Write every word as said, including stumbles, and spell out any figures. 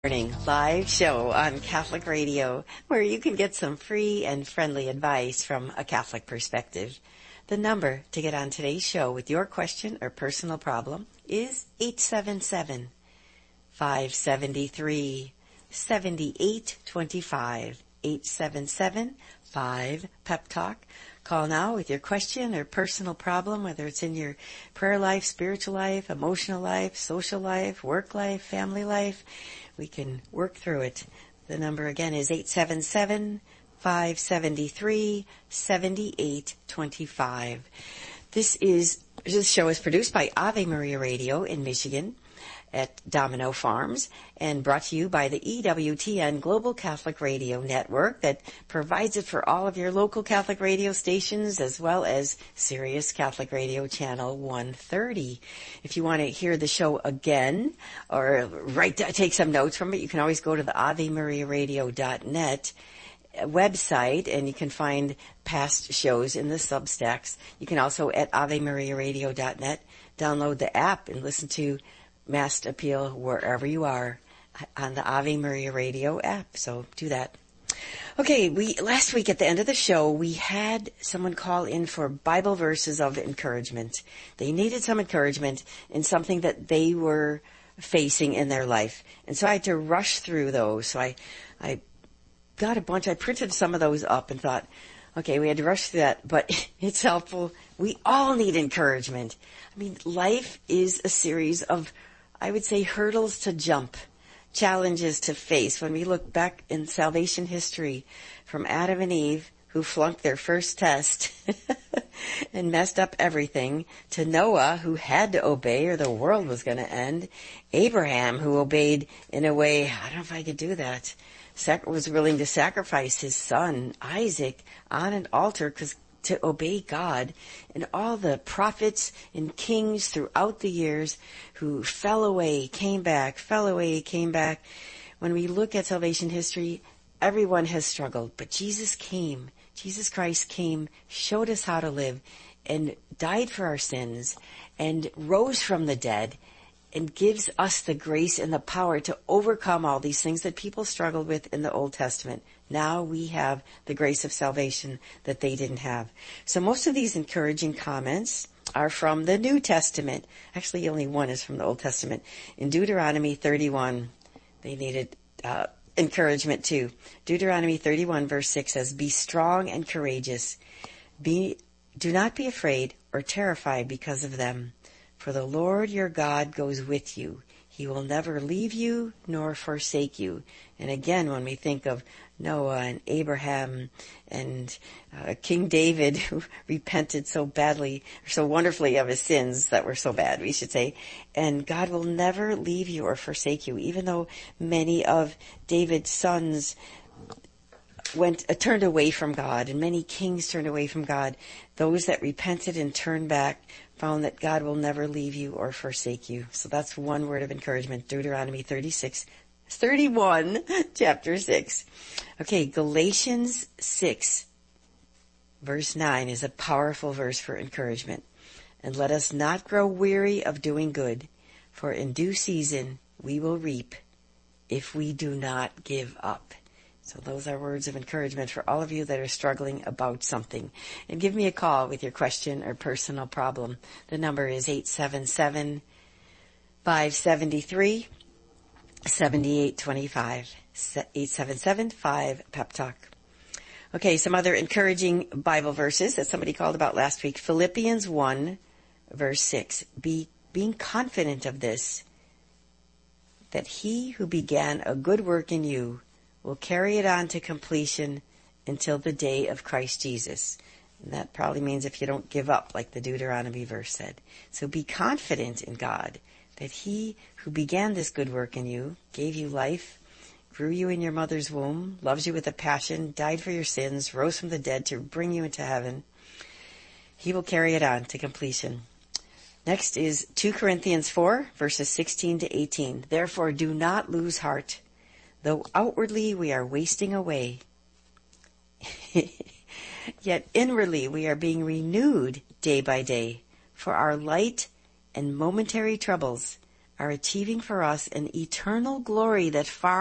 Morning live show on Catholic Radio, where you can get some free and friendly advice from a Catholic perspective. The number to get on today's show with your question or personal problem is eight seven seven, five seven three, seven eight two five, eight seven seven, five, Pep Talk. Call now with your question or personal problem, whether it's in your prayer life, spiritual life, emotional life, social life, work life, family life. We can work through it. The number again is eight seven seven, five seven three, seven eight two five. This is, this show is produced by Ave Maria Radio in Michigan at Domino Farms and brought to you by the E W T N Global Catholic Radio Network that provides it for all of your local Catholic radio stations as well as Sirius Catholic Radio Channel one thirty. If you want to hear the show again or write, take some notes from it, you can always go to the ave maria radio dot net website and you can find past shows in the Substacks. You can also at ave maria radio dot net download the app and listen to Mass Appeal wherever you are on the Ave Maria Radio app. So do that. Okay, we last week at the end of the show, we had someone call in for Bible verses of encouragement. They needed some encouragement in something that they were facing in their life. And so I had to rush through those. So I, I got a bunch. I printed some of those up and thought, okay, we had to rush through that, but it's helpful. We all need encouragement. I mean, life is a series of, I would say, hurdles to jump, challenges to face. When we look back in salvation history from Adam and Eve, who flunked their first test and messed up everything, to Noah, who had to obey or the world was going to end, Abraham, who obeyed in a way, I don't know if I could do that, Sac- was willing to sacrifice his son, Isaac, on an altar because to obey God, and all the prophets and kings throughout the years who fell away, came back, fell away, came back. When we look at salvation history, everyone has struggled, but Jesus came. Jesus Christ came, showed us how to live, and died for our sins, and rose from the dead, and gives us the grace and the power to overcome all these things that people struggled with in the Old Testament. Now we have the grace of salvation that they didn't have. So most of these encouraging comments are from the New Testament. Actually, only one is from the Old Testament. In Deuteronomy thirty-one, they needed uh, encouragement too. Deuteronomy thirty-one verse six says, "Be strong and courageous. Be, do not be afraid or terrified because of them. For the Lord your God goes with you. He will never leave you nor forsake you." And again, when we think of Noah and Abraham and uh, King David, who repented so badly, or so wonderfully of his sins that were so bad, we should say, and God will never leave you or forsake you, even though many of David's sons went uh, turned away from God, and many kings turned away from God. Those that repented and turned back found that God will never leave you or forsake you. So that's one word of encouragement, Deuteronomy thirty-six, thirty-one, chapter six. Okay, Galatians six, verse nine is a powerful verse for encouragement. "And let us not grow weary of doing good, for in due season we will reap if we do not give up." So those are words of encouragement for all of you that are struggling about something. And give me a call with your question or personal problem. The number is eight seven seven, five seven three, seven eight two five. eight seven seven, five, Pep Talk. Okay, some other encouraging Bible verses that somebody called about last week. Philippians one, verse six. Be, being confident of this, that he who began a good work in you will carry it on to completion until the day of Christ Jesus. And that probably means if you don't give up, like the Deuteronomy verse said. So be confident in God that he who began this good work in you, gave you life, grew you in your mother's womb, loves you with a passion, died for your sins, rose from the dead to bring you into heaven, he will carry it on to completion. Next is two Corinthians four, verses sixteen to eighteen. "Therefore do not lose heart. Though outwardly we are wasting away, yet inwardly we are being renewed day by day, for our light and momentary troubles are achieving for us an eternal glory that far